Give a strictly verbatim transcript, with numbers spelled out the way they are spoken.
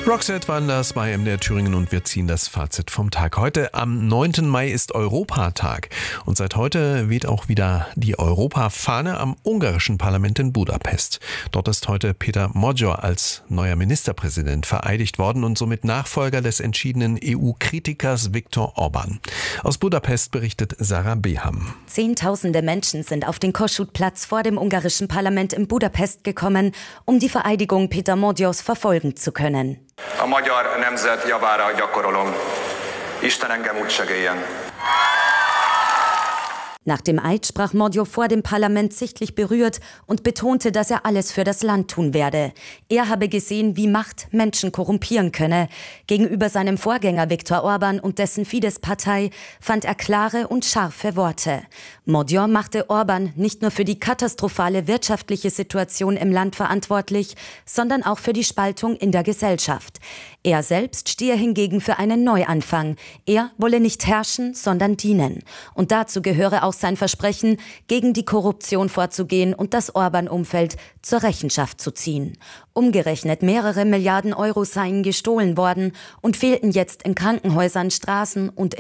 Roxette waren das bei M D R Thüringen und wir ziehen das Fazit vom Tag. Heute am neunten Mai ist Europatag und seit heute weht auch wieder die Europafahne am ungarischen Parlament in Budapest. Dort ist heute Péter Magyar als neuer Ministerpräsident vereidigt worden und somit Nachfolger des entschiedenen E U-Kritikers Viktor Orbán. Aus Budapest berichtet Sarah Beham. Zehntausende Menschen sind auf den Kossuth-Platz vor dem ungarischen Parlament in Budapest gekommen, um die Vereidigung Péter Magyars verfolgen zu können. A magyar nemzet javára gyakorolom. Isten engem úgy segéljen. Nach dem Eid sprach Magyar vor dem Parlament sichtlich berührt und betonte, dass er alles für das Land tun werde. Er habe gesehen, wie Macht Menschen korrumpieren könne. Gegenüber seinem Vorgänger Viktor Orbán und dessen Fidesz-Partei fand er klare und scharfe Worte. Magyar machte Orbán nicht nur für die katastrophale wirtschaftliche Situation im Land verantwortlich, sondern auch für die Spaltung in der Gesellschaft. Er selbst stehe hingegen für einen Neuanfang. Er wolle nicht herrschen, sondern dienen. Und dazu gehöre auch sein Versprechen, gegen die Korruption vorzugehen und das Orbán-Umfeld zur Rechenschaft zu ziehen. Umgerechnet mehrere Milliarden Euro seien gestohlen worden und fehlten jetzt in Krankenhäusern, Straßen und